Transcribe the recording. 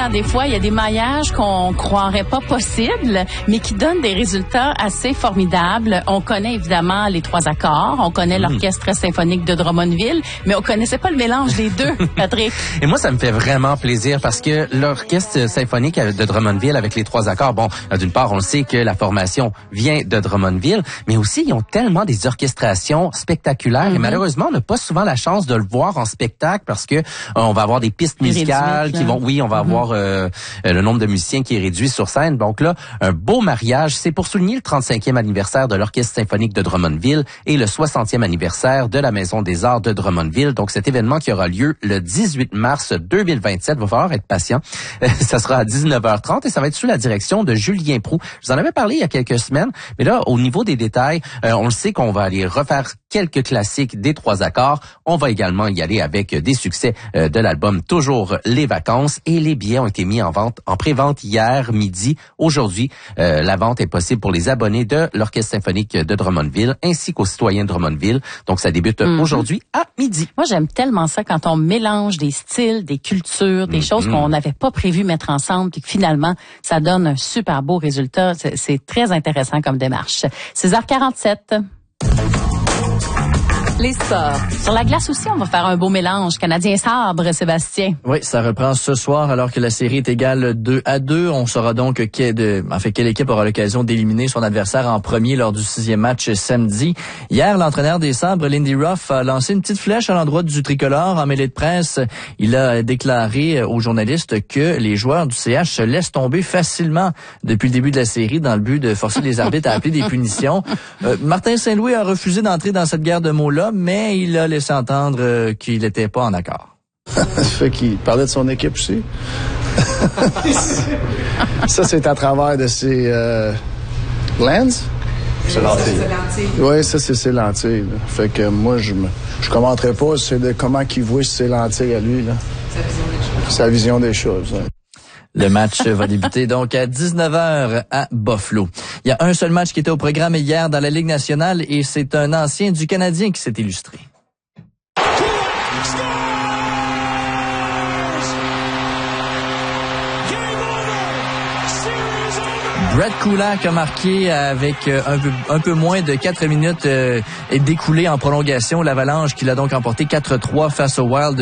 hein, des fois, il y a des maillages qu'on croirait pas possibles, mais qui donnent des résultats assez formidables. On connaît évidemment les 3 accords, on connaît l'Orchestre symphonique de Drummondville, mais on connaissait pas le mélange des deux, Patrick. Et moi, ça me fait vraiment plaisir parce que l'Orchestre symphonique de Drummondville avec les 3 accords, bon, d'une part, on le sait que la formation vient de Drummondville, mais aussi, ils ont tellement des orchestrations spectaculaires et malheureusement, on n'a pas souvent la chance de le voir en spectacle parce que on va avoir des pistes musicales qui vont, on va avoir le nombre de musiciens qui est réduit sur scène. Donc là, un beau mariage. C'est pour souligner le 35e anniversaire de l'Orchestre symphonique de Drummondville et le 60e anniversaire de la Maison des Arts de Drummondville. Donc cet événement qui aura lieu le 18 mars 2027. Va falloir être patient. Ça sera à 19h30 et ça va être sous la direction de Julien Proulx. Je vous en avais parlé il y a quelques semaines, mais là, au niveau des détails, on le sait qu'on va aller refaire quelques classiques des 3 accords. On va également y aller avec des succès de l'album Toujours les vacances et les billets ont été mis en vente, en pré-vente hier midi. Aujourd'hui, la vente est possible pour les abonnés de l'Orchestre symphonique de Drummondville ainsi qu'aux citoyens de Drummondville. Donc, ça débute aujourd'hui à midi. Moi, j'aime tellement ça quand on mélange des styles, des cultures, des choses qu'on n'avait pas prévu mettre ensemble puis que finalement, ça donne un super beau résultat. C'est très intéressant comme démarche. 6h47. Les sports. Sur la glace aussi, on va faire un beau mélange. Canadien-Sabre, Sébastien. Oui, ça reprend ce soir alors que la série est égale 2-2. On saura donc quelle équipe aura l'occasion d'éliminer son adversaire en premier lors du 6e match samedi. Hier, l'entraîneur des Sabres, Lindy Ruff, a lancé une petite flèche à l'endroit du tricolore en mêlée de presse. Il a déclaré aux journalistes que les joueurs du CH se laissent tomber facilement depuis le début de la série dans le but de forcer les arbitres à appeler des punitions. Martin Saint-Louis a refusé d'entrer dans cette guerre de mots-là, mais il a laissé entendre qu'il n'était pas en accord. Ça fait qu'il parlait de son équipe aussi. Ça, c'est à travers de ses lens. C'est lentilles. Oui, ça, c'est ses lentilles. Là. Fait que moi, je commenterai pas c'est de comment qu'il voit ses lentilles à lui. Là. Sa vision des choses. Ouais. Le match va débuter donc à 19h à Buffalo. Il y a un seul match qui était au programme hier dans la Ligue nationale et c'est un ancien du Canadien qui s'est illustré. Brett Kulak a marqué avec un peu moins de 4 minutes et découlé en prolongation l'Avalanche qui l'a donc emporté 4-3 face au Wild